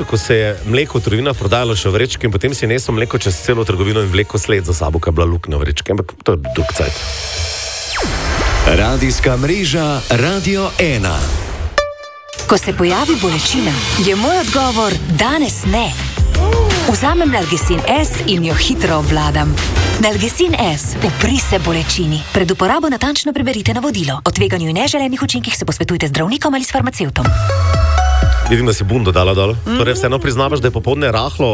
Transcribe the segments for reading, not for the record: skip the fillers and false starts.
ko se je mleko v trgovinah prodajalo še v vrečki in potem si nesel mleko čez celo trgovino in vleko sled za sabo, ker je bila luknja v vrečki. Ampak to je dolg cajt. Radijska mreža Radio 1. Ko se pojavi bolečina, je moj odgovor danes ne. Vzamem Nalgecin S in jo hitro obvladam. Nalgecin S upri se bolečini. Pred uporabo natančno preberite navodilo. O tveganju in neželenih učinkih se posvetujte z zdravnikom ali s farmacevtom. Vidim, da si bundo dala dol. Torej vseeno priznavaš, da je popoldne rahlo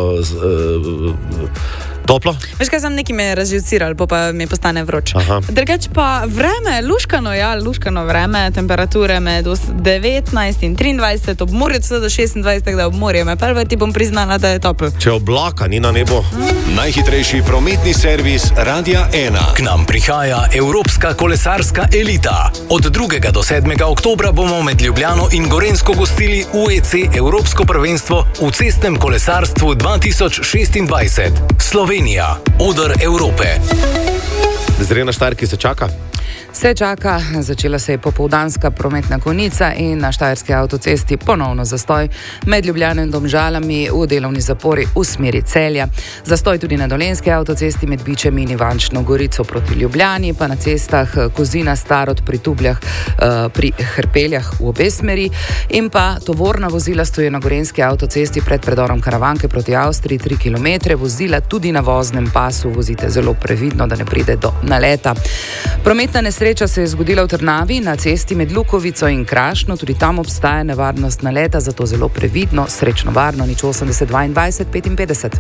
toplo? Veš kaj, sem neki me razživciral, pa mi postane vroč. Drugač pa vreme, luškano vreme, temperature med 19 in 23, ob morju celo do 26, da ob morju me prve ti bom priznala, da je toplo. Če oblaka ni na nebo. Najhitrejši prometni servis Radia 1. K nam prihaja Evropska kolesarska elita. Od 2. do 7. oktobra bomo med Ljubljano in Gorenjsko gostili UEC Evropsko prvenstvo v cestnem kolesarstvu 2026. Slovenija, oder Evrope. Zdaj na Štajerki se čaka? Se čaka, začela se je popoldanska prometna konica in na Štajerski avtocesti ponovno zastoj med Ljubljano in Domžalami v delovni zapori v smeri Celja. Zastoj tudi na Dolenjski avtocesti med Bičem in Ivančno Gorico proti Ljubljani, pa na cestah Kozina, Starod pri Tubljah, pri Hrpeljah v obe smeri in pa tovorna vozila stojijo na Gorenjski avtocesti pred predorom Karavanke proti Avstriji 3 km, vozila tudi na voznem pasu vozite zelo previdno, da ne pride do naleta. Prometna nesreča se je zgodila v Trnavi na cesti med Lukovico in Krašno, tudi tam obstaja nevarnost naleta, zato zelo previdno, srečno varno, 080 22 55.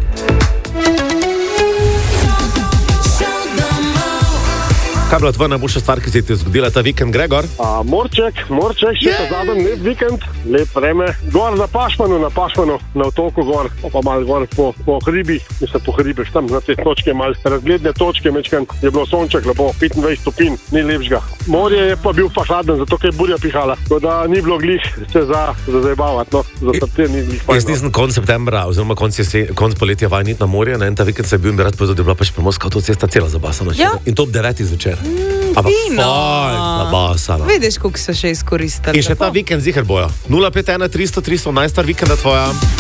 Kaj je bila tvoja najboljša stvar, ki se ti je zgodila ta vikend, Gregor? Morček, še ta zadnji lep vikend, lep vreme. Gor na Pašmanu, na otoku gor, pa malo gor po hribih, po hribih, tam na te točke, malo razgledne točke, mečkan je bilo sonček, lepo, 25 stopinj, ni lepšega. Morje je pa bil pa hladen, zato ker je burja pihala, tako da ni bilo glih se za zabavati, no, za srce ni glih fajn. Jaz nisem konc septembra, oziroma konc poletja vajen iti na morje, na en ta vikend se je bil in bi rad povedal, da je bila pač Primorska avtocesta cela zabasana. Ja. In to ob 9 zvečer. Ampak fajn, zabasana. Vidiš, koliko so še izkoristili. In še ta vikend ziher bojo. 051 300 300, najstar vikenda tvoja.